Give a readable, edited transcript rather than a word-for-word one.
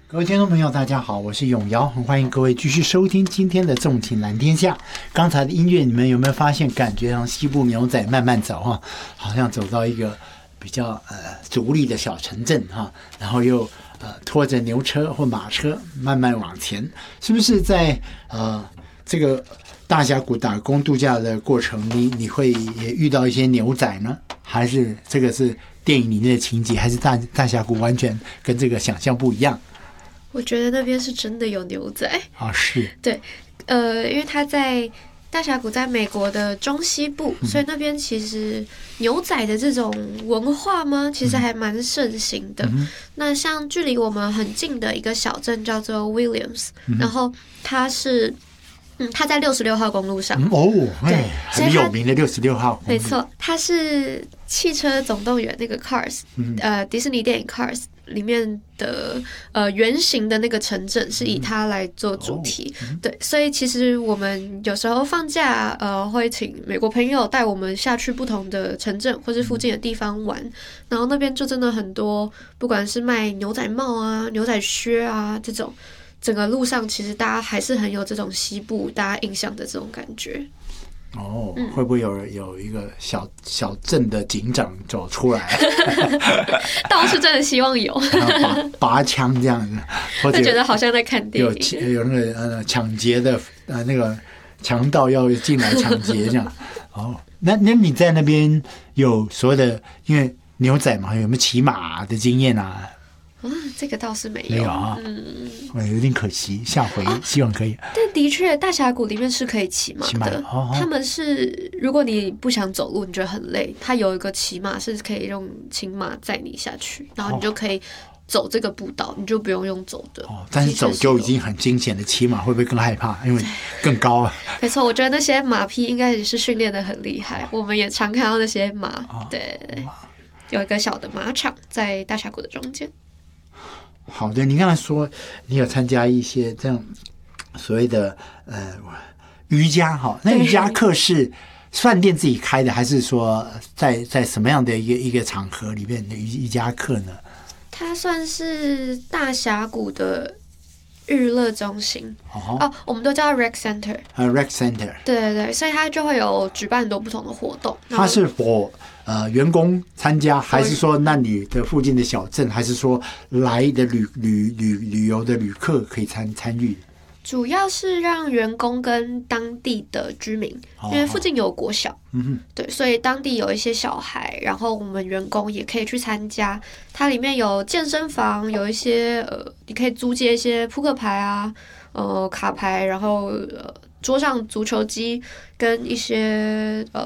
各位听众朋友大家好，我是永尧，很欢迎各位继续收听今天的纵情蓝天下。刚才的音乐你们有没有发现感觉像西部牛仔慢慢走哈，好像走到一个比较独立的小城镇哈，然后又拖着牛车或马车慢慢往前，是不是在这个大峡谷打工度假的过程你会也遇到一些牛仔呢？还是这个是电影里面的情节，还是大峡谷完全跟这个想象不一样？ 我觉得那边是真的有牛仔啊，是对，因为他在大峡谷在美国的中西部，所以那边其实牛仔的这种文化吗，其实还蛮盛行的。那像距离我们很近的一个小镇叫做 Williams，然后它是它在66号公路上对， 很有名的66号公路， 没错，它是汽车总动员那个 Cars，迪士尼电影 Cars里面的原型的那个城镇是以它来做主题，对，所以其实我们有时候放假会请美国朋友带我们下去不同的城镇或是附近的地方玩，然后那边就真的很多，不管是卖牛仔帽啊、牛仔靴啊这种。整个路上其实大家还是很有这种西部大家印象的这种感觉。 会不会有一个小镇的警长走出来？ 倒是真的希望有拔枪这样子，或者觉得好像在看电影， 有那个抢劫的那个强盗要进来抢劫这样。那你在那边有所谓的，因为牛仔嘛，有没有骑马的经验啊？ 这个倒是没有啊，有点可惜，下回希望可以。 但的确，大峡谷里面是可以骑马的。他们是，如果你不想走路，你觉得很累，他有一个骑马是可以用骑马载你下去，然后你就可以走这个步道，你就不用用走的。 但是走就已经很惊险的，骑马会不会更害怕？因为更高啊。 没错，我觉得那些马匹应该也是训练的很厉害。我们也常看到那些马，对，有一个小的马场在大峡谷的中间。 好的，你刚才说你有参加一些这样所谓的瑜伽哈，那瑜伽课是饭店自己开的，还是说在什么样的一个场合里面的瑜伽课呢？ 它算是大峡谷的娱乐中心我们都叫 Rec Center。Rec Center， 对，所以它就会有举办很多不同的活动。 它是员工参加，还是说那你的附近的小镇，还是说来的旅游的旅客可以参与？ 主要是让员工跟当地的居民，因为附近有国小，对，所以当地有一些小孩，然后我们员工也可以去参加。它里面有健身房，有一些你可以租借一些扑克牌啊，卡牌，然后桌上足球机跟一些